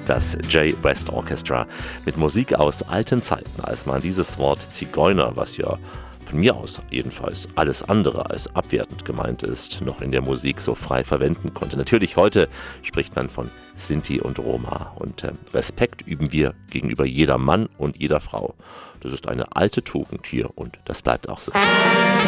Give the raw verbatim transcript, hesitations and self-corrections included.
Das Jay West Orchestra mit Musik aus alten Zeiten, als man dieses Wort Zigeuner, was ja von mir aus jedenfalls alles andere als abwertend gemeint ist, noch in der Musik so frei verwenden konnte. Natürlich heute spricht man von Sinti und Roma und äh, Respekt üben wir gegenüber jeder Mann und jeder Frau. Das ist eine alte Tugend hier und das bleibt auch so.